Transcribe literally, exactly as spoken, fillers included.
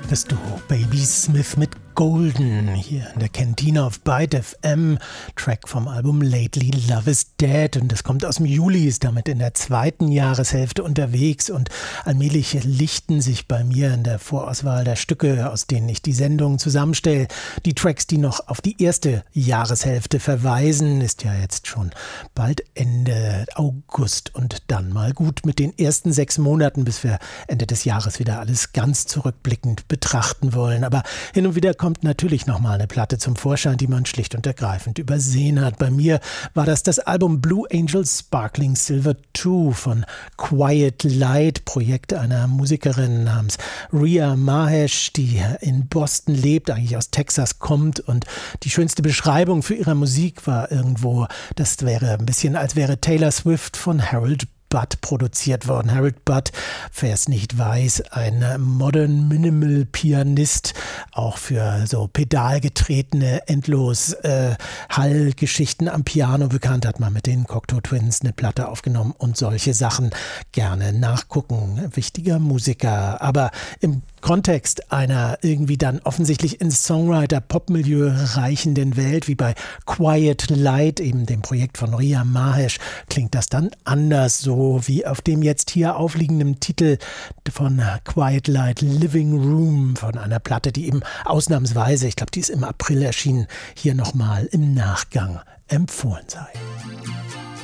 Das Duo Baby Smith mit Golden hier in der Kantine auf Byte F M, Track vom Album Lately Love is Dead, und das kommt aus dem Juli, ist damit in der zweiten Jahreshälfte unterwegs, und allmählich lichten sich bei mir in der Vorauswahl der Stücke, aus denen ich die Sendung zusammenstelle, die Tracks, die noch auf die erste Jahreshälfte verweisen. Ist ja jetzt schon bald Ende August und dann mal gut mit den ersten sechs Monaten, bis wir Ende des Jahres wieder alles ganz zurückblickend betrachten wollen. Aber hin und wieder kommt natürlich nochmal eine Platte zum Vorschein, die man schlicht und ergreifend übersehen hat. Bei mir war das das Album Blue Angel Sparkling Silver zwei von Quiet Light, Projekt einer Musikerin namens Rhea Mahesh, die in Boston lebt, eigentlich aus Texas kommt, und die schönste Beschreibung für ihre Musik war irgendwo, das wäre ein bisschen, als wäre Taylor Swift von Harold Budd produziert worden. Harold Budd, wer es nicht weiß, ein Modern Minimal Pianist, auch für so pedalgetretene endlos äh, Hallgeschichten am Piano bekannt, hat man mit den Cocteau Twins eine Platte aufgenommen und solche Sachen. Gerne nachgucken. Wichtiger Musiker, aber im Kontext einer irgendwie dann offensichtlich ins Songwriter-Pop-Milieu reichenden Welt, wie bei Quiet Light, eben dem Projekt von Rhea Mahesh, klingt das dann anders, so wie auf dem jetzt hier aufliegenden Titel von Quiet Light, Living Room, von einer Platte, die eben ausnahmsweise, ich glaube, die ist im April erschienen, hier nochmal im Nachgang empfohlen sei.